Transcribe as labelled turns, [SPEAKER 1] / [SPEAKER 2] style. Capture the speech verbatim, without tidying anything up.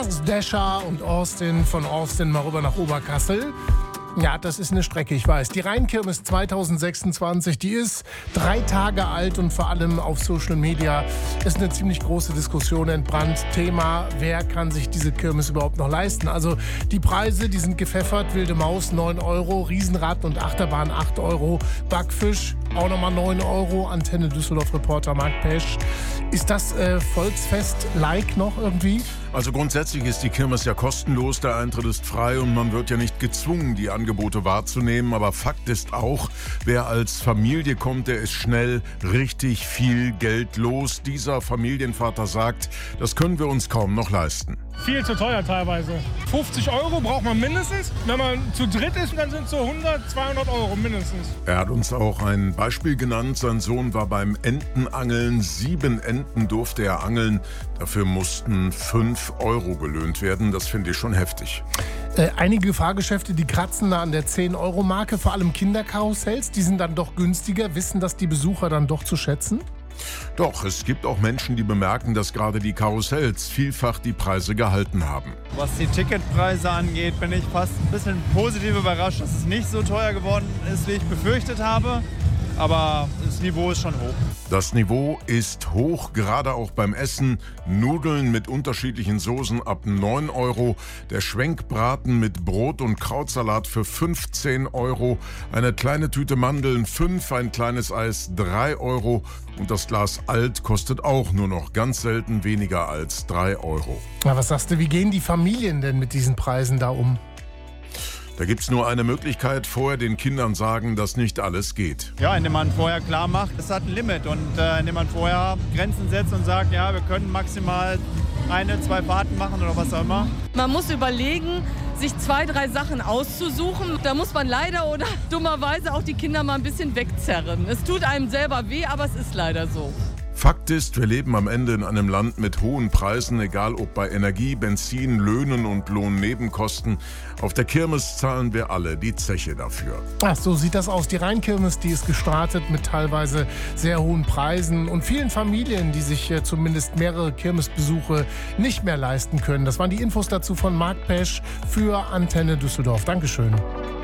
[SPEAKER 1] Mars Dasher und Austin, von Austin mal rüber nach Oberkassel. Ja, das ist eine Strecke, ich weiß. Die Rheinkirmes zwanzig sechsundzwanzig, die ist drei Tage alt und vor allem auf Social Media ist eine ziemlich große Diskussion entbrannt. Thema, wer kann sich diese Kirmes überhaupt noch leisten? Also die Preise, die sind gepfeffert. Wilde Maus neun Euro, Riesenrad und Achterbahn acht Euro, Backfisch auch nochmal neun Euro, Antenne Düsseldorf-Reporter Marc Pesch. Ist das äh, Volksfest-like noch irgendwie?
[SPEAKER 2] Also grundsätzlich ist die Kirmes ja kostenlos, der Eintritt ist frei und man wird ja nicht gezwungen, die Angebote wahrzunehmen. Aber Fakt ist auch, wer als Familie kommt, der ist schnell richtig viel Geld los. Dieser Familienvater sagt, das können wir uns kaum noch leisten.
[SPEAKER 3] Viel zu teuer teilweise. fünfzig Euro braucht man mindestens. Wenn man zu dritt ist, dann sind es so hundert, zweihundert Euro mindestens.
[SPEAKER 2] Er hat uns auch ein Beispiel genannt. Sein Sohn war beim Entenangeln. Sieben Enten durfte er angeln. Dafür mussten fünf Euro gelöhnt werden. Das finde ich schon heftig.
[SPEAKER 1] Äh, einige Fahrgeschäfte, die kratzen da an der zehn Euro Marke. Vor allem Kinderkarussells, die sind dann doch günstiger. Wissen das die Besucher dann doch zu schätzen?
[SPEAKER 2] Doch, es gibt auch Menschen, die bemerken, dass gerade die Karussells vielfach die Preise gehalten haben.
[SPEAKER 4] Was die Ticketpreise angeht, bin ich fast ein bisschen positiv überrascht, dass es nicht so teuer geworden ist, wie ich befürchtet habe. Aber das Niveau ist schon hoch.
[SPEAKER 2] Das Niveau ist hoch, gerade auch beim Essen. Nudeln mit unterschiedlichen Soßen ab neun Euro. Der Schwenkbraten mit Brot und Krautsalat für fünfzehn Euro. Eine kleine Tüte Mandeln fünf, ein kleines Eis drei Euro. Und das Glas Alt kostet auch nur noch ganz selten weniger als drei Euro.
[SPEAKER 1] Na, was sagst du, wie gehen die Familien denn mit diesen Preisen da um?
[SPEAKER 2] Da gibt's nur eine Möglichkeit, vorher den Kindern sagen, dass nicht alles geht.
[SPEAKER 4] Ja, indem man vorher klar macht, es hat ein Limit und äh, indem man vorher Grenzen setzt und sagt, ja, wir können maximal eine, zwei Fahrten machen oder was auch immer.
[SPEAKER 5] Man muss überlegen, sich zwei, drei Sachen auszusuchen. Da muss man leider oder dummerweise auch die Kinder mal ein bisschen wegzerren. Es tut einem selber weh, aber es ist leider so.
[SPEAKER 2] Fakt ist, wir leben am Ende in einem Land mit hohen Preisen, egal ob bei Energie, Benzin, Löhnen und Lohnnebenkosten. Auf der Kirmes zahlen wir alle die Zeche dafür.
[SPEAKER 1] Ach, so sieht das aus. Die Rheinkirmes, die ist gestartet mit teilweise sehr hohen Preisen und vielen Familien, die sich äh, zumindest mehrere Kirmesbesuche nicht mehr leisten können. Das waren die Infos dazu von Marc Pesch für Antenne Düsseldorf. Dankeschön.